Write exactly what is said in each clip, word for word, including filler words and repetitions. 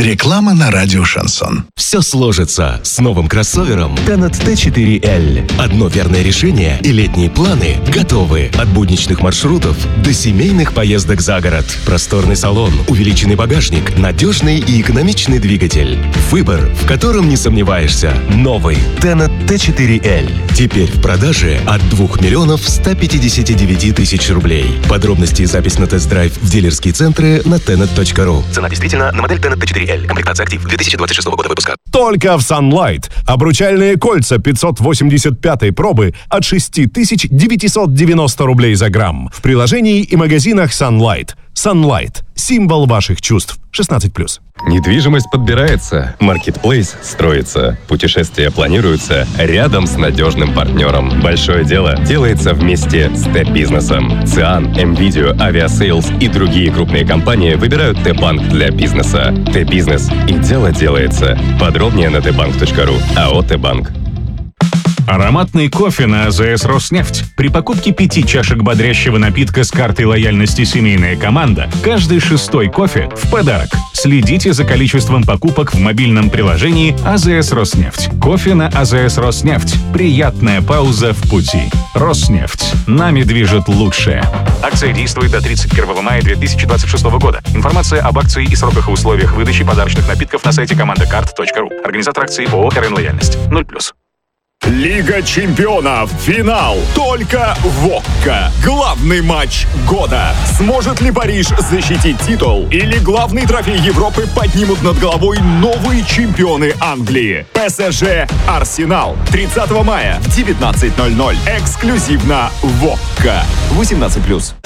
Реклама на радио «Шансон». Все сложится с новым кроссовером Tenet ти четыре эл. Одно верное решение, и летние планы готовы. От будничных маршрутов до семейных поездок за город. Просторный салон, увеличенный багажник, надежный и экономичный двигатель. Выбор, в котором не сомневаешься. Новый Tenet ти четыре эл. Теперь в продаже от двух миллионов ста пятидесяти девяти тысяч рублей. Подробности и запись на тест-драйв в дилерские центры на tenet точка ру. Цена действительно на модель Tenet ти четыре эл. Комплектация «Актив» две тысячи двадцать шестого года выпуска. Только в Sunlight. Обручальные кольца пятьсот восемьдесят пятой пробы от шесть тысяч девятьсот девяносто рублей за грамм. В приложении и магазинах Sunlight. Sunlight. Символ ваших чувств. шестнадцать плюс. Недвижимость подбирается, маркетплейс строится, путешествия планируются рядом с надежным партнером. Большое дело делается вместе с Т-бизнесом. ЦИАН, МВидео, Авиасейлс и другие крупные компании выбирают Т-банк для бизнеса. Т-бизнес и дело делается. Подробнее на тбанк точка ру. АО «Т-банк». Ароматный кофе на АЗС «Роснефть». При покупке пяти чашек бодрящего напитка с картой лояльности «Семейная команда» каждый шестой кофе в подарок. Следите за количеством покупок в мобильном приложении АЗС «Роснефть». Кофе на АЗС «Роснефть». Приятная пауза в пути. «Роснефть». Нами движет лучшее. Акция действует до тридцать первого мая две тысячи двадцать шестого года. Информация об акции и сроках и условиях выдачи подарочных напитков на сайте командакарт точка ру. Организатор акции ООО «РН Лояльность». ноль плюс. Лига чемпионов. Финал. Только в ОККО. Главный матч года. Сможет ли Париж защитить титул? Или главный трофей Европы поднимут над головой новые чемпионы Англии? ПСЖ Арсенал. тридцатого мая в девятнадцать ноль ноль. Эксклюзивно в ОККО. восемнадцать плюс.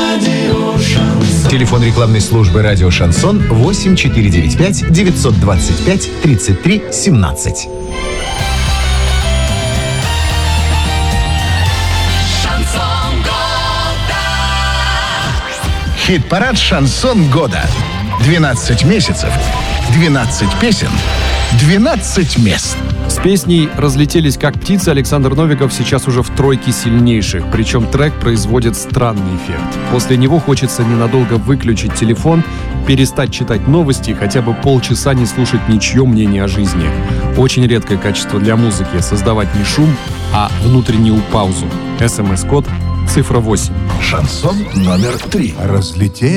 Телефон рекламной службы «Радио Шансон» восемь четыре девять пять девятьсот двадцать пять тридцать три семнадцать. Хит-парад «Шансон года». двенадцать месяцев, двенадцать песен, двенадцать мест. С песней «Разлетелись как птицы» Александр Новиков сейчас уже в тройке сильнейших, причем трек производит странный эффект. После него хочется ненадолго выключить телефон, перестать читать новости и хотя бы полчаса не слушать ничье мнение о жизни. Очень редкое качество для музыки — создавать не шум, а внутреннюю паузу. СМС-код цифра восемь. Шансон номер три. Разлетелись.